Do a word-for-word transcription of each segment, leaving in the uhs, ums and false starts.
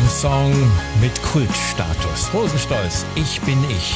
Ein Song mit Kultstatus. Rosenstolz, ich bin ich.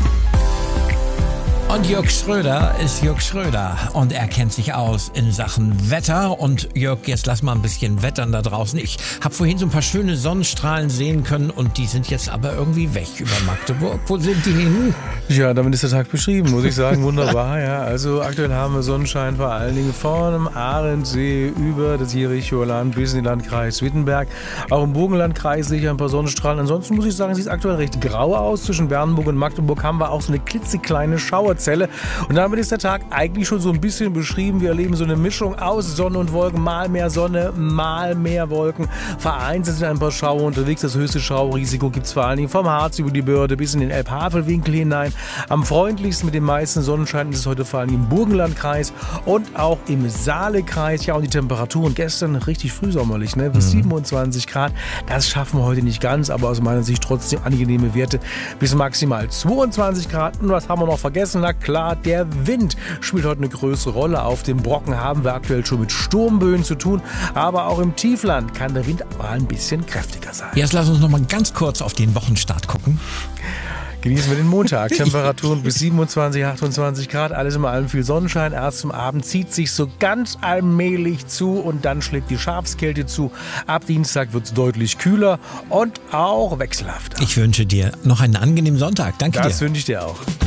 Und Jörg Schröder ist Jörg Schröder und er kennt sich aus in Sachen Wetter. Und Jörg, jetzt lass mal ein bisschen wettern da draußen. Ich habe vorhin so ein paar schöne Sonnenstrahlen sehen können und die sind jetzt aber irgendwie weg über Magdeburg. Wo sind die hin? Ja, damit ist der Tag beschrieben, muss ich sagen. Wunderbar, ja. Also aktuell haben wir Sonnenschein vor allen Dingen von Ahrensee über das Jericholand bis in den Landkreis Wittenberg. Auch im Burgenlandkreis sehe ich ein paar Sonnenstrahlen. Ansonsten muss ich sagen, sieht es aktuell recht grau aus. Zwischen Bernburg und Magdeburg haben wir auch so eine klitzekleine Schauerzelle. Und damit ist der Tag eigentlich schon so ein bisschen beschrieben. Wir erleben so eine Mischung aus Sonne und Wolken. Mal mehr Sonne, mal mehr Wolken. Vereinzelt sind ein paar Schauer unterwegs. Das höchste Schaurisiko gibt es vor allen Dingen vom Harz über die Börde bis in den Elbhavelwinkel hinein. Am freundlichsten mit dem meisten Sonnenschein ist es heute vor allem im Burgenlandkreis und auch im Saalekreis. Ja, und die Temperaturen gestern richtig frühsommerlich, ne? Bis mhm. siebenundzwanzig Grad. Das schaffen wir heute nicht ganz, aber aus meiner Sicht trotzdem angenehme Werte bis maximal zweiundzwanzig Grad. Und was haben wir noch vergessen? Na klar, der Wind spielt heute eine größere Rolle. Auf dem Brocken haben wir aktuell schon mit Sturmböen zu tun, aber auch im Tiefland kann der Wind mal ein bisschen kräftiger sein. Jetzt lass uns noch mal ganz kurz auf den Wochenstart gucken. Genießen wir den Montag. Temperaturen bis siebenundzwanzig, achtundzwanzig Grad. Alles in allem viel Sonnenschein. Erst zum Abend zieht sich so ganz allmählich zu und dann schlägt die Schafskälte zu. Ab Dienstag wird es deutlich kühler und auch wechselhafter. Ich wünsche dir noch einen angenehmen Sonntag. Danke dir. Das wünsche ich dir auch.